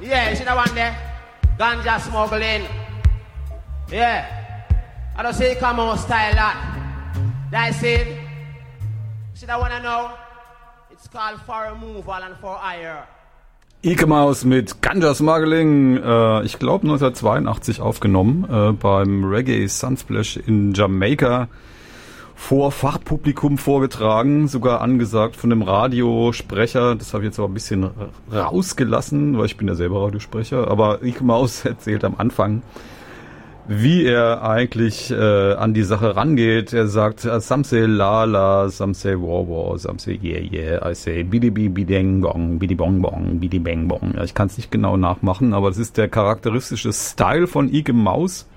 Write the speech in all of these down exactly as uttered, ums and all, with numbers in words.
Yeah, you see that one there? Ganja smuggling. Yeah. I don't say come on style that. That's it. See that one I know? It's called for removal and for hire. Ike Maus mit Ganja Smuggling, äh, ich glaube neunzehnhundertzweiundachtzig aufgenommen, äh, beim Reggae Sunsplash in Jamaika, vor Fachpublikum vorgetragen, sogar angesagt von dem Radiosprecher. Das habe ich jetzt aber ein bisschen rausgelassen, weil ich bin ja selber Radiosprecher, aber Ike Maus erzählt am Anfang, wie er eigentlich äh, an die Sache rangeht. Er sagt, some say la la, some say war war, some say yeah yeah, I say bidi bi bideng bong, bidi bong bong, bidi bang bong. Ja, ich kann es nicht genau nachmachen, aber das ist der charakteristische Style von Ike Maus.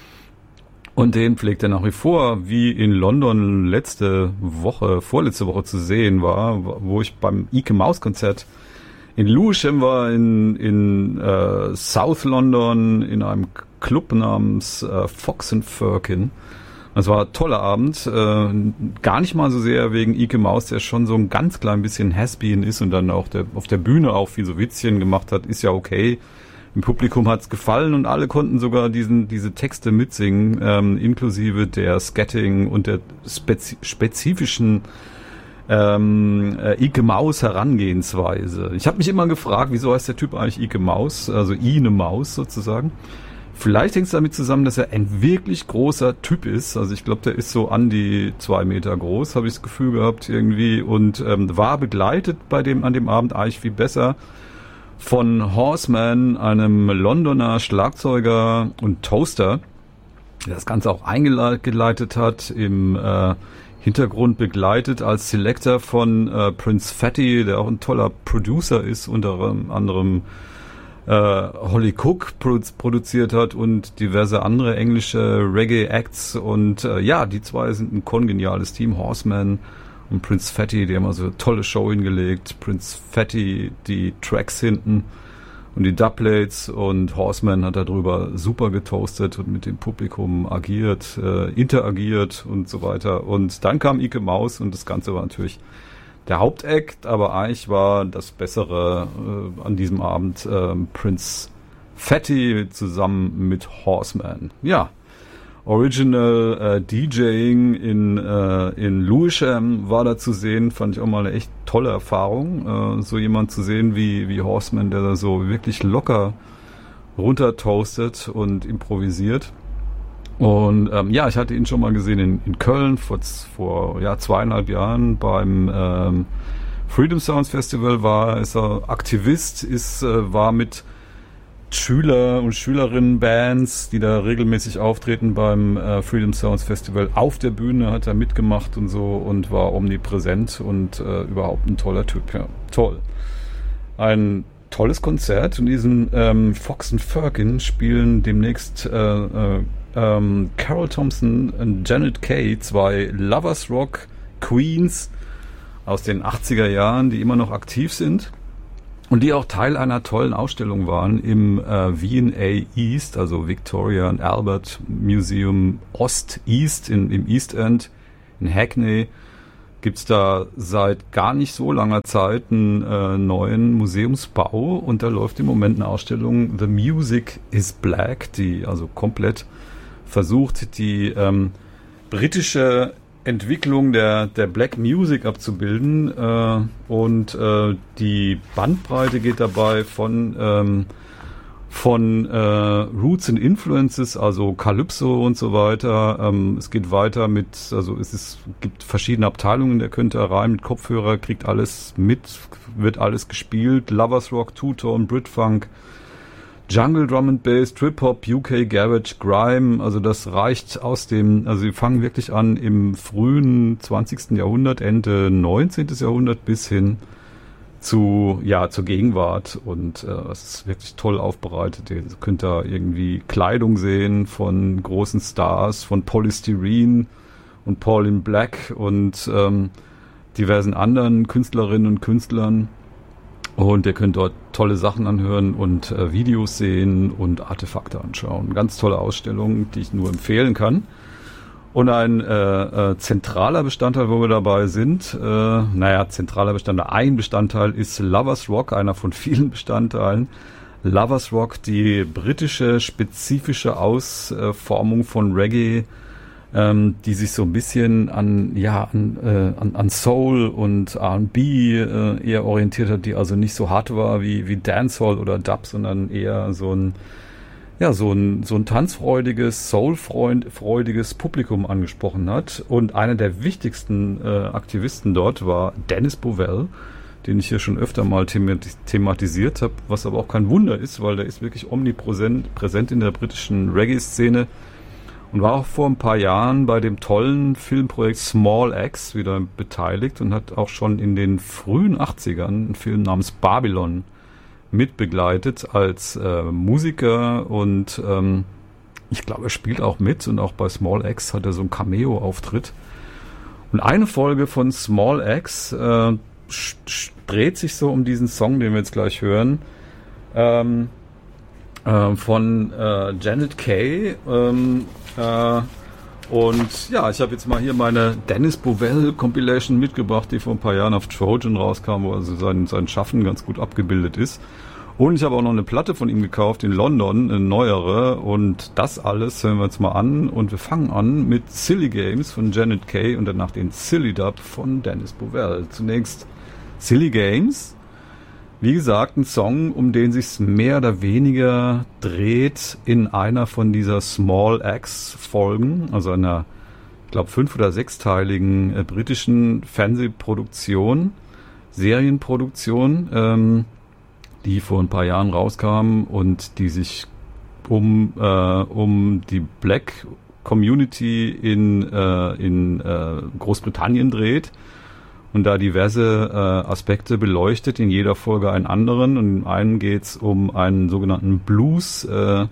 Und den pflegt er nach wie vor, wie in London letzte Woche, vorletzte Woche zu sehen war, wo ich beim Ike Maus Konzert in Lewisham war, in, in äh, South London, in einem Club namens äh, Fox and Firkin. Das war ein toller Abend, äh, gar nicht mal so sehr wegen Ike Maus, der schon so ein ganz klein bisschen has-been ist und dann auch der, auf der Bühne auch viel so Witzchen gemacht hat, ist ja okay. Im Publikum hat's gefallen und alle konnten sogar diesen diese Texte mitsingen, ähm, inklusive der Scatting und der spezi- spezifischen ähm, äh, Ike Maus Herangehensweise. Ich habe mich immer gefragt, wieso heißt der Typ eigentlich Ike Maus, also Ine Maus sozusagen. Vielleicht hängt es damit zusammen, dass er ein wirklich großer Typ ist. Also ich glaube, der ist so an die zwei Meter groß, habe ich das Gefühl gehabt irgendwie. Und ähm, war begleitet bei dem an dem Abend eigentlich viel besser von Horseman, einem Londoner Schlagzeuger und Toaster, der das Ganze auch eingeleitet hat, im äh, Hintergrund begleitet als Selector von äh, Prince Fatty, der auch ein toller Producer ist, unter anderem äh, Holly Cook produ- produziert hat und diverse andere englische Reggae-Acts. Und äh, ja, die zwei sind ein kongeniales Team, Horseman und Prince Fatty, die haben also eine tolle Show hingelegt. Prince Fatty, die Tracks hinten und die Dubplates, und Horseman hat darüber super getoastet und mit dem Publikum agiert, äh, interagiert und so weiter. Und dann kam Ike Maus und das Ganze war natürlich der Hauptakt, aber eigentlich war das Bessere äh, an diesem Abend äh, Prince Fatty zusammen mit Horseman. Ja, Original äh, DJing in äh, in Lewisham war da zu sehen, fand ich auch mal eine echt tolle Erfahrung, äh, so jemand zu sehen wie wie Horseman, der da so wirklich locker runter toastet und improvisiert. Und ähm, ja, ich hatte ihn schon mal gesehen in, in Köln vor, vor ja, zweieinhalb Jahren beim ähm, Freedom Sounds Festival. War ist er Aktivist, ist äh, war mit Schüler- und Schülerinnen-Bands, die da regelmäßig auftreten beim äh, Freedom Sounds Festival. Auf der Bühne hat er mitgemacht und so und war omnipräsent und äh, überhaupt ein toller Typ. Ja, toll. Ein tolles Konzert. Und diesen ähm, Fox and Firkin spielen demnächst äh, äh, ähm, Carol Thompson und Janet Kay, zwei Lovers Rock Queens aus den achtziger Jahren, die immer noch aktiv sind. Und die auch Teil einer tollen Ausstellung waren im äh, V and A East, also Victoria and Albert Museum Ost East in, im East End in Hackney. Gibt's da seit gar nicht so langer Zeit einen äh, neuen Museumsbau, und da läuft im Moment eine Ausstellung The Music is Black, die also komplett versucht, die ähm, britische Entwicklung der der Black Music abzubilden, äh, und äh, die Bandbreite geht dabei von ähm, von äh, Roots and Influences, also Calypso und so weiter. Ähm, es geht weiter mit, also es ist, gibt verschiedene Abteilungen, der könnte rein mit Kopfhörer, kriegt alles mit, wird alles gespielt. Lovers Rock, Two-Tone, Britfunk, Jungle Drum and Bass, Trip-Hop, U K Garage, Grime, also das reicht aus dem, also sie fangen wirklich an im frühen zwanzigsten Jahrhundert, Ende neunzehnten Jahrhundert bis hin zu, ja, zur Gegenwart, und äh, es ist wirklich toll aufbereitet. Ihr könnt da irgendwie Kleidung sehen von großen Stars, von Polystyrene und Pauline Black und ähm, diversen anderen Künstlerinnen und Künstlern. Und ihr könnt dort tolle Sachen anhören und äh, Videos sehen und Artefakte anschauen. Ganz tolle Ausstellung, die ich nur empfehlen kann. Und ein äh, äh, zentraler Bestandteil, wo wir dabei sind, äh, naja, zentraler Bestandteil, ein Bestandteil ist Lovers Rock, einer von vielen Bestandteilen. Lovers Rock, die britische spezifische Ausformung von Reggae, ähm, die sich so ein bisschen an ja an, äh, an, an Soul und R and B äh, eher orientiert hat, die also nicht so hart war wie wie Dancehall oder Dub, sondern eher so ein ja so ein so ein tanzfreudiges, soulfreudiges Publikum angesprochen hat. Und einer der wichtigsten äh, Aktivisten dort war Dennis Bovell, den ich hier schon öfter mal thematisiert habe, was aber auch kein Wunder ist, weil der ist wirklich omnipräsent präsent in der britischen Reggae-Szene und war auch vor ein paar Jahren bei dem tollen Filmprojekt Small Axe wieder beteiligt und hat auch schon in den frühen achtzigern einen Film namens Babylon mitbegleitet als äh, Musiker und ähm, ich glaube, er spielt auch mit und auch bei Small Axe hat er so einen Cameo-Auftritt. Und eine Folge von Small Axe äh, dreht sich so um diesen Song, den wir jetzt gleich hören, ähm, äh, von äh, Janet Kay. Ähm, äh, und ja, ich habe jetzt mal hier meine Dennis Bovell Compilation mitgebracht, die vor ein paar Jahren auf Trojan rauskam, wo also sein, sein Schaffen ganz gut abgebildet ist. Und ich habe auch noch eine Platte von ihm gekauft in London, eine neuere. Und das alles hören wir jetzt mal an. Und wir fangen an mit Silly Games von Janet Kay und danach den Silly Dub von Dennis Bovell. Zunächst Silly Games. Wie gesagt, ein Song, um den sich's mehr oder weniger dreht in einer von dieser Small Axe Folgen, also einer, ich glaube, fünf- oder sechsteiligen äh, britischen Fernsehproduktion, Serienproduktion, ähm, die vor ein paar Jahren rauskam und die sich um äh, um die Black Community in äh, in äh, Großbritannien dreht und da diverse äh, Aspekte beleuchtet, in jeder Folge einen anderen. Und in einem geht's um einen sogenannten Blues äh,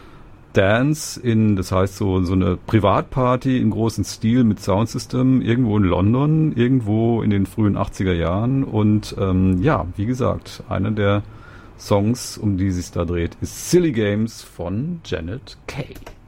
Dance in, das heißt so so eine Privatparty in großem Stil mit Soundsystem irgendwo in London, irgendwo in den frühen achtziger Jahren. Und ähm, ja, wie gesagt, einer der Songs, um die es sich da dreht, ist Silly Games von Janet Kay.